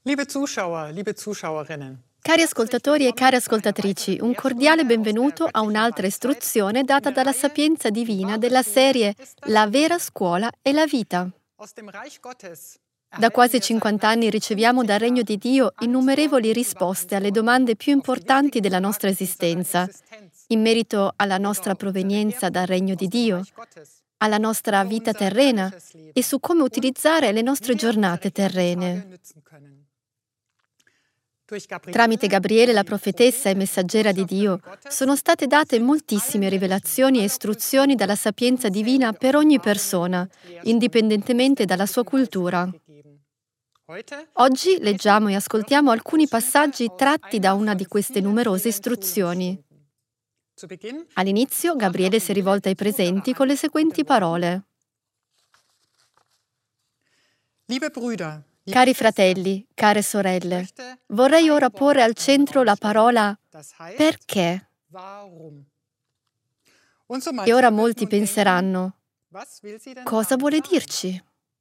Liebe Zuschauer, liebe Zuschauerinnen. Cari ascoltatori e care ascoltatrici, un cordiale benvenuto a un'altra istruzione data dalla Sapienza Divina della serie La vera scuola e la vita. Da quasi 50 anni riceviamo dal Regno di Dio innumerevoli risposte alle domande più importanti della nostra esistenza, in merito alla nostra provenienza dal Regno di Dio, alla nostra vita terrena e su come utilizzare le nostre giornate terrene. Tramite Gabriele, la profetessa e messaggera di Dio, sono state date moltissime rivelazioni e istruzioni dalla sapienza divina per ogni persona, indipendentemente dalla sua cultura. Oggi leggiamo e ascoltiamo alcuni passaggi tratti da una di queste numerose istruzioni. All'inizio, Gabriele si rivolta ai presenti con le seguenti parole. Cari fratelli, care sorelle, vorrei ora porre al centro la parola perché. E ora molti penseranno, cosa vuole dirci?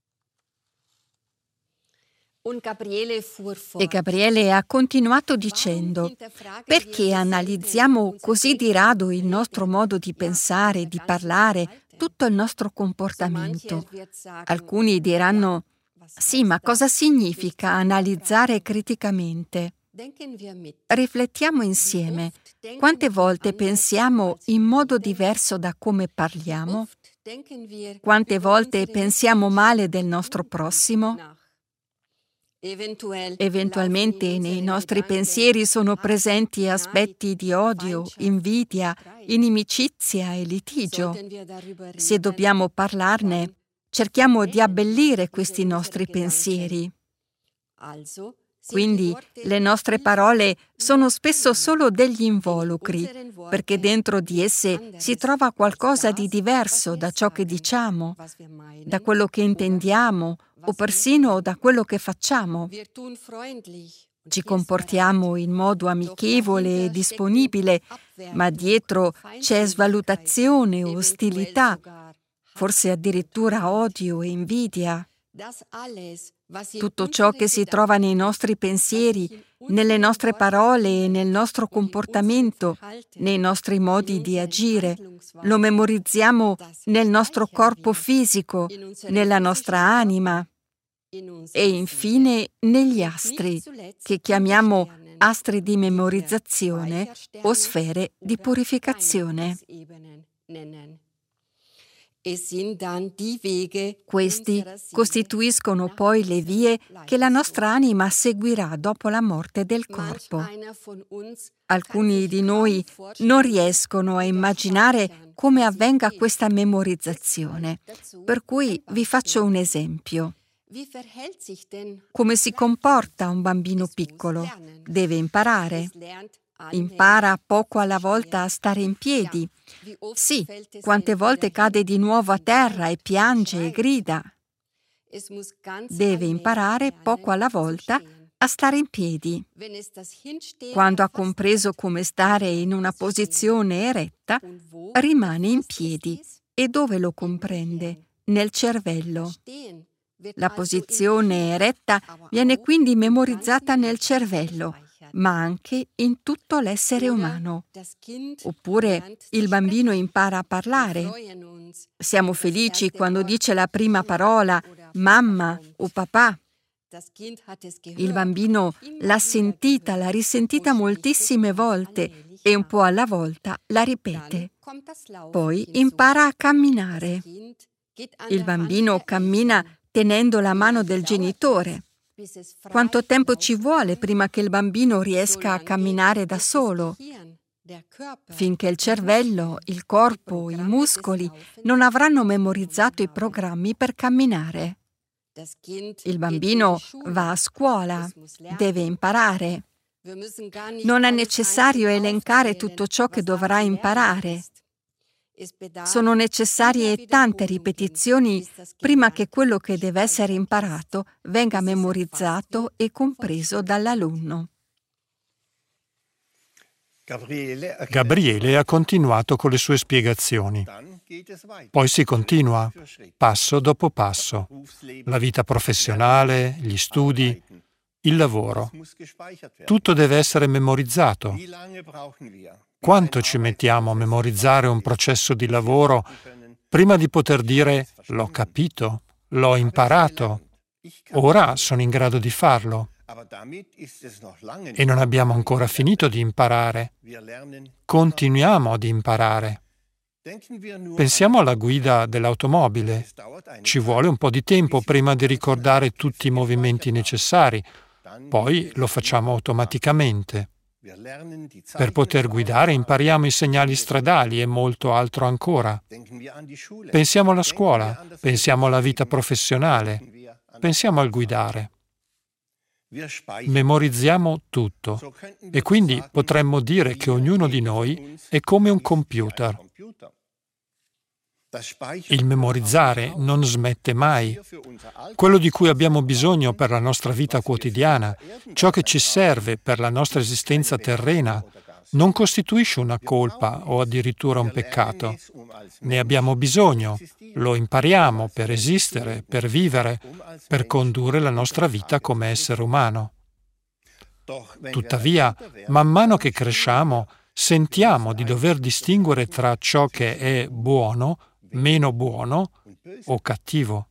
E Gabriele ha continuato dicendo, perché analizziamo così di rado il nostro modo di pensare, di parlare, tutto il nostro comportamento? Alcuni diranno, sì, ma cosa significa analizzare criticamente? Riflettiamo insieme. Quante volte pensiamo in modo diverso da come parliamo? Quante volte pensiamo male del nostro prossimo? Eventualmente nei nostri pensieri sono presenti aspetti di odio, invidia, inimicizia e litigio. Se dobbiamo parlarne, cerchiamo di abbellire questi nostri pensieri. Quindi le nostre parole sono spesso solo degli involucri, perché dentro di esse si trova qualcosa di diverso da ciò che diciamo, da quello che intendiamo o persino da quello che facciamo. Ci comportiamo in modo amichevole e disponibile, ma dietro c'è svalutazione, ostilità, forse addirittura odio e invidia. Tutto ciò che si trova nei nostri pensieri, nelle nostre parole e nel nostro comportamento, nei nostri modi di agire, lo memorizziamo nel nostro corpo fisico, nella nostra anima e infine negli astri, che chiamiamo astri di memorizzazione o sfere di purificazione. Questi costituiscono poi le vie che la nostra anima seguirà dopo la morte del corpo. Alcuni di noi non riescono a immaginare come avvenga questa memorizzazione, per cui vi faccio un esempio. Come si comporta un bambino piccolo? Deve imparare. Impara poco alla volta a stare in piedi. Sì, quante volte cade di nuovo a terra e piange e grida. Deve imparare poco alla volta a stare in piedi. Quando ha compreso come stare in una posizione eretta, rimane in piedi. E dove lo comprende? Nel cervello. La posizione eretta viene quindi memorizzata nel cervello, ma anche in tutto l'essere umano. Oppure il bambino impara a parlare. Siamo felici quando dice la prima parola, mamma o papà. Il bambino l'ha sentita, l'ha risentita moltissime volte e un po' alla volta la ripete. Poi impara a camminare. Il bambino cammina tenendo la mano del genitore. Quanto tempo ci vuole prima che il bambino riesca a camminare da solo? Finché il cervello, il corpo, i muscoli non avranno memorizzato i programmi per camminare. Il bambino va a scuola, deve imparare. Non è necessario elencare tutto ciò che dovrà imparare. Sono necessarie tante ripetizioni prima che quello che deve essere imparato venga memorizzato e compreso dall'alunno. Gabriele ha continuato con le sue spiegazioni. Poi si continua, passo dopo passo. La vita professionale, gli studi, Il lavoro. Tutto deve essere memorizzato. Quanto ci mettiamo a memorizzare un processo di lavoro prima di poter dire l'ho capito, l'ho imparato, ora sono in grado di farlo? E non abbiamo ancora finito di imparare. Continuiamo ad imparare. Pensiamo alla guida dell'automobile. Ci vuole un po' di tempo prima di ricordare tutti i movimenti necessari, poi lo facciamo automaticamente. Per poter guidare impariamo i segnali stradali e molto altro ancora. Pensiamo alla scuola, pensiamo alla vita professionale, pensiamo al guidare. Memorizziamo tutto e quindi potremmo dire che ognuno di noi è come un computer. Il memorizzare non smette mai. Quello di cui abbiamo bisogno per la nostra vita quotidiana, ciò che ci serve per la nostra esistenza terrena, non costituisce una colpa o addirittura un peccato. Ne abbiamo bisogno, lo impariamo per esistere, per vivere, per condurre la nostra vita come essere umano. Tuttavia, man mano che cresciamo, sentiamo di dover distinguere tra ciò che è buono, meno buono o cattivo.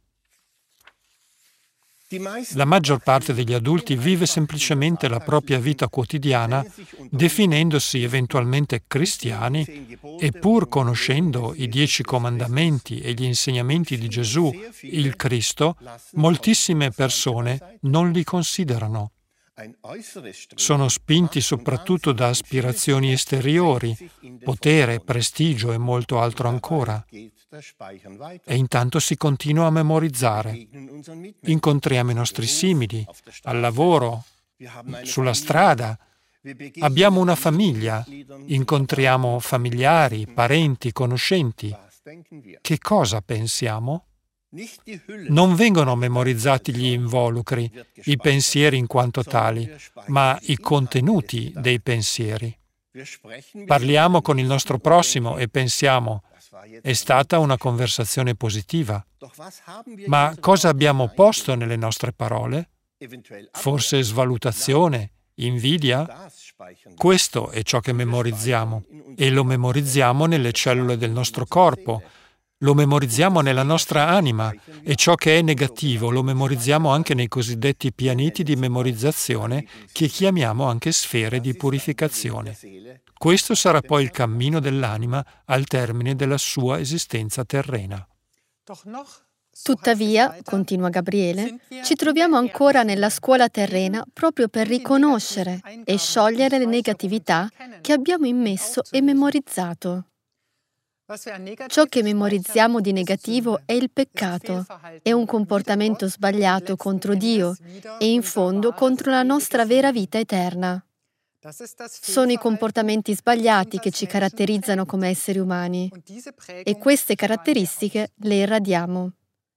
La maggior parte degli adulti vive semplicemente la propria vita quotidiana, definendosi eventualmente cristiani e pur conoscendo i 10 comandamenti e gli insegnamenti di Gesù, il Cristo, moltissime persone non li considerano. Sono spinti soprattutto da aspirazioni esteriori, potere, prestigio e molto altro ancora. E intanto si continua a memorizzare. Incontriamo i nostri simili, al lavoro, sulla strada. Abbiamo una famiglia, incontriamo familiari, parenti, conoscenti. Che cosa pensiamo? Non vengono memorizzati gli involucri, i pensieri in quanto tali, ma i contenuti dei pensieri. Parliamo con il nostro prossimo e pensiamo: è stata una conversazione positiva. Ma cosa abbiamo posto nelle nostre parole? Forse svalutazione, invidia? Questo è ciò che memorizziamo e lo memorizziamo nelle cellule del nostro corpo. Lo memorizziamo nella nostra anima e ciò che è negativo lo memorizziamo anche nei cosiddetti pianeti di memorizzazione che chiamiamo anche sfere di purificazione. Questo sarà poi il cammino dell'anima al termine della sua esistenza terrena. Tuttavia, continua Gabriele, ci troviamo ancora nella scuola terrena proprio per riconoscere e sciogliere le negatività che abbiamo immesso e memorizzato. Ciò che memorizziamo di negativo è il peccato, è un comportamento sbagliato contro Dio e in fondo contro la nostra vera vita eterna. Sono i comportamenti sbagliati che ci caratterizzano come esseri umani e queste caratteristiche le irradiamo.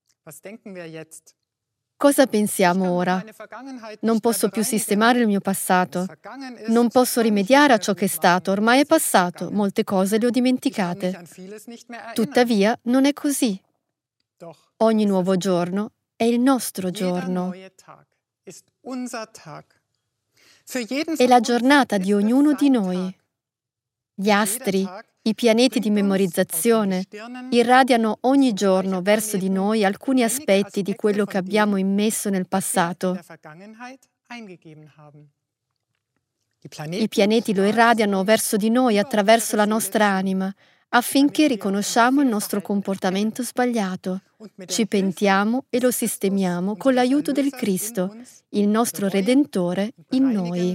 Cosa pensiamo ora? Non posso più sistemare il mio passato. Non posso rimediare a ciò che è stato, ormai è passato, molte cose le ho dimenticate. Tuttavia, non è così. Ogni nuovo giorno è il nostro giorno. È la giornata di ognuno di noi. Gli astri, i pianeti di memorizzazione irradiano ogni giorno verso di noi alcuni aspetti di quello che abbiamo immesso nel passato. I pianeti lo irradiano verso di noi attraverso la nostra anima, affinché riconosciamo il nostro comportamento sbagliato, ci pentiamo e lo sistemiamo con l'aiuto del Cristo, il nostro Redentore, in noi.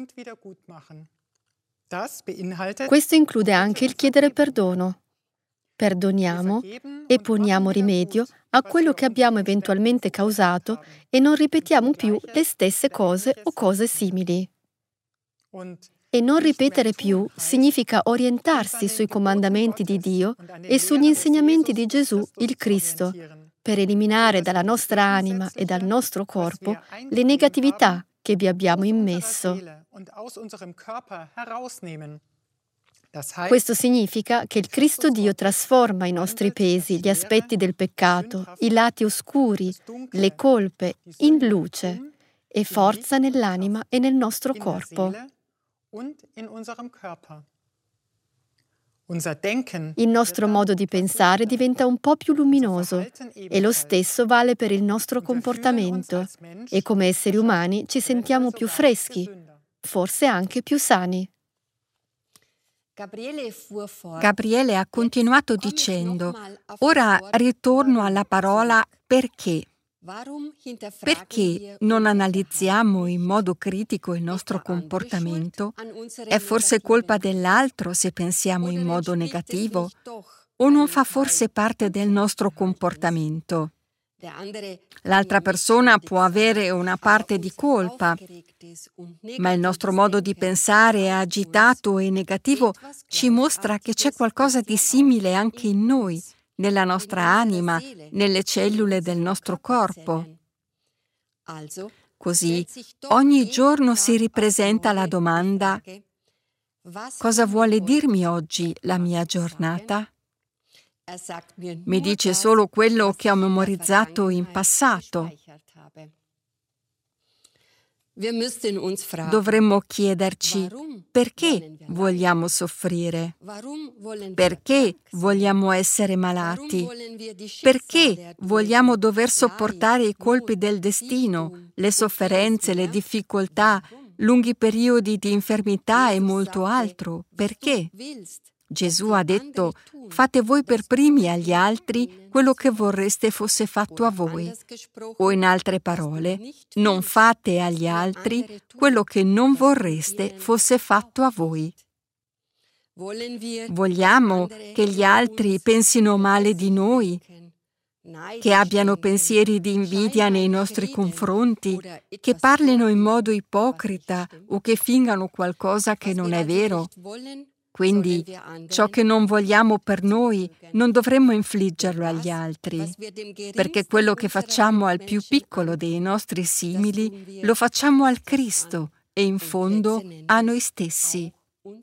Questo include anche il chiedere perdono. Perdoniamo e poniamo rimedio a quello che abbiamo eventualmente causato e non ripetiamo più le stesse cose o cose simili. E non ripetere più significa orientarsi sui comandamenti di Dio e sugli insegnamenti di Gesù, il Cristo, per eliminare dalla nostra anima e dal nostro corpo le negatività che vi abbiamo immesso. Questo significa che il Cristo Dio trasforma i nostri pesi, gli aspetti del peccato, i lati oscuri, le colpe, in luce e forza nell'anima e nel nostro corpo. Il nostro modo di pensare diventa un po' più luminoso e lo stesso vale per il nostro comportamento e come esseri umani ci sentiamo più freschi, forse anche più sani. Gabriele ha continuato dicendo: ora ritorno alla parola perché. Perché non analizziamo in modo critico il nostro comportamento? È forse colpa dell'altro se pensiamo in modo negativo? O non fa forse parte del nostro comportamento? L'altra persona può avere una parte di colpa, ma il nostro modo di pensare agitato e negativo ci mostra che c'è qualcosa di simile anche in noi, nella nostra anima, nelle cellule del nostro corpo. Così, ogni giorno si ripresenta la domanda: cosa vuole dirmi oggi la mia giornata? Mi dice solo quello che ho memorizzato in passato. Dovremmo chiederci: perché vogliamo soffrire? Perché vogliamo essere malati? Perché vogliamo dover sopportare i colpi del destino, le sofferenze, le difficoltà, lunghi periodi di infermità e molto altro? Perché? Gesù ha detto: fate voi per primi agli altri quello che vorreste fosse fatto a voi. O in altre parole, non fate agli altri quello che non vorreste fosse fatto a voi. Vogliamo che gli altri pensino male di noi, che abbiano pensieri di invidia nei nostri confronti, che parlino in modo ipocrita o che fingano qualcosa che non è vero. Quindi, ciò che non vogliamo per noi, non dovremmo infliggerlo agli altri, perché quello che facciamo al più piccolo dei nostri simili, lo facciamo al Cristo e in fondo a noi stessi.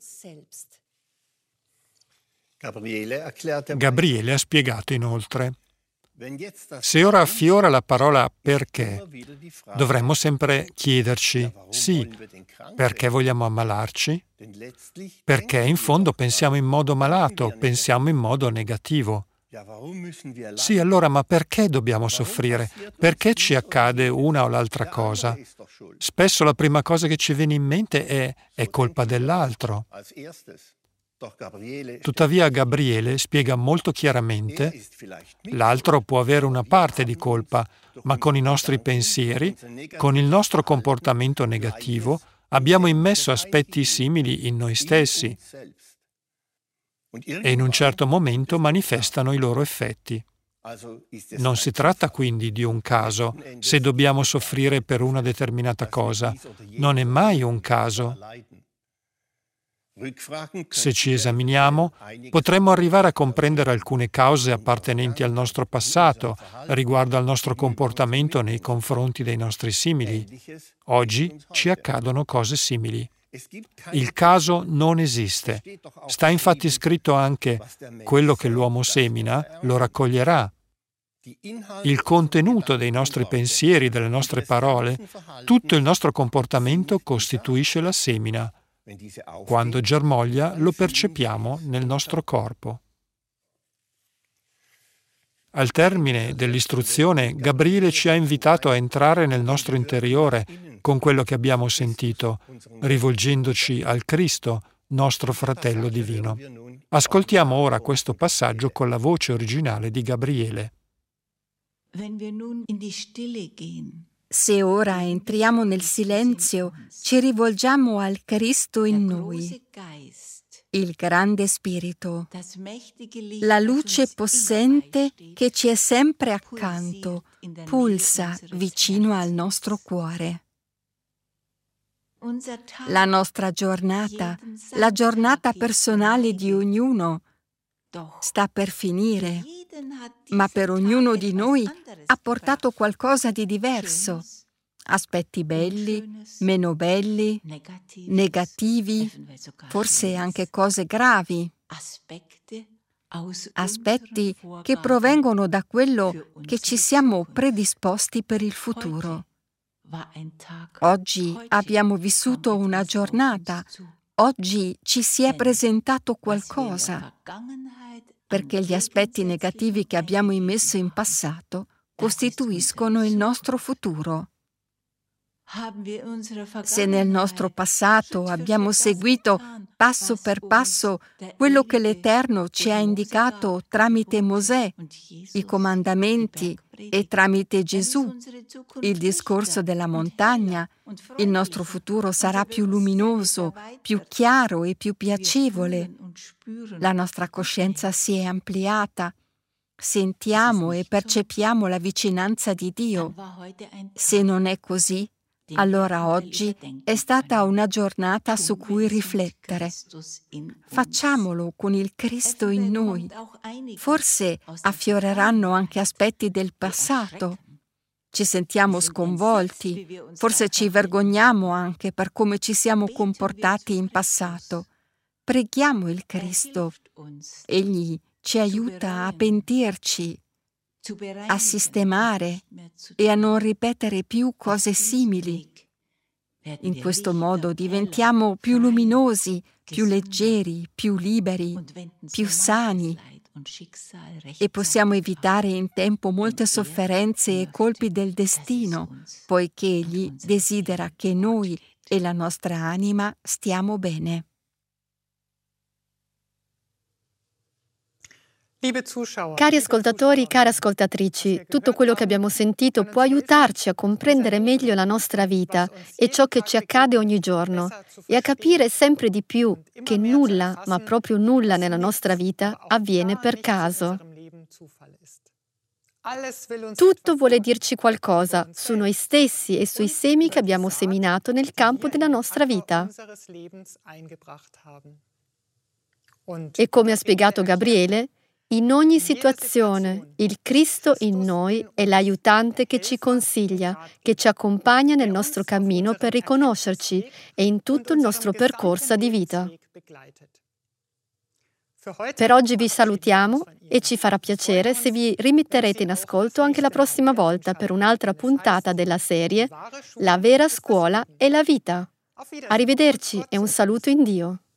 Gabriele ha spiegato inoltre: se ora affiora la parola perché, dovremmo sempre chiederci: sì, perché vogliamo ammalarci? Perché in fondo pensiamo in modo malato, pensiamo in modo negativo. Sì, allora, ma perché dobbiamo soffrire? Perché ci accade una o l'altra cosa? Spesso la prima cosa che ci viene in mente è colpa dell'altro. Tuttavia Gabriele spiega molto chiaramente: l'altro può avere una parte di colpa, ma con i nostri pensieri, con il nostro comportamento negativo, abbiamo immesso aspetti simili in noi stessi e in un certo momento manifestano i loro effetti. Non si tratta quindi di un caso. Se dobbiamo soffrire per una determinata cosa, non è mai un caso. Se ci esaminiamo, potremmo arrivare a comprendere alcune cause appartenenti al nostro passato, riguardo al nostro comportamento nei confronti dei nostri simili. Oggi ci accadono cose simili. Il caso non esiste. Sta infatti scritto anche: quello che l'uomo semina lo raccoglierà. Il contenuto dei nostri pensieri, delle nostre parole, tutto il nostro comportamento costituisce la semina. Quando germoglia lo percepiamo nel nostro corpo. Al termine dell'istruzione, Gabriele ci ha invitato a entrare nel nostro interiore con quello che abbiamo sentito, rivolgendoci al Cristo, nostro fratello divino. Ascoltiamo ora questo passaggio con la voce originale di Gabriele. Se ora entriamo nel silenzio, ci rivolgiamo al Cristo in noi, il grande Spirito, la luce possente che ci è sempre accanto, pulsa vicino al nostro cuore. La nostra giornata, la giornata personale di ognuno, sta per finire, ma per ognuno di noi ha portato qualcosa di diverso. Aspetti belli, meno belli, negativi, forse anche cose gravi. Aspetti che provengono da quello che ci siamo predisposti per il futuro. Oggi abbiamo vissuto una giornata. Oggi ci si è presentato qualcosa, perché gli aspetti negativi che abbiamo immesso in passato costituiscono il nostro futuro. Se nel nostro passato abbiamo seguito passo per passo quello che l'Eterno ci ha indicato tramite Mosè, i comandamenti, e tramite Gesù, il discorso della montagna, il nostro futuro sarà più luminoso, più chiaro e più piacevole. La nostra coscienza si è ampliata. Sentiamo e percepiamo la vicinanza di Dio. Se non è così, allora oggi è stata una giornata su cui riflettere. Facciamolo con il Cristo in noi. Forse affioreranno anche aspetti del passato. Ci sentiamo sconvolti, forse ci vergogniamo anche per come ci siamo comportati in passato. Preghiamo il Cristo. Egli ci aiuta a pentirci, a sistemare e a non ripetere più cose simili. In questo modo diventiamo più luminosi, più leggeri, più liberi, più sani e possiamo evitare in tempo molte sofferenze e colpi del destino, poiché Egli desidera che noi e la nostra anima stiamo bene. Cari ascoltatori, care ascoltatrici, tutto quello che abbiamo sentito può aiutarci a comprendere meglio la nostra vita e ciò che ci accade ogni giorno e a capire sempre di più che nulla, ma proprio nulla nella nostra vita avviene per caso. Tutto vuole dirci qualcosa su noi stessi e sui semi che abbiamo seminato nel campo della nostra vita. E come ha spiegato Gabriele, in ogni situazione, il Cristo in noi è l'aiutante che ci consiglia, che ci accompagna nel nostro cammino per riconoscerci e in tutto il nostro percorso di vita. Per oggi vi salutiamo e ci farà piacere se vi rimetterete in ascolto anche la prossima volta per un'altra puntata della serie La vera scuola è la vita. Arrivederci e un saluto in Dio.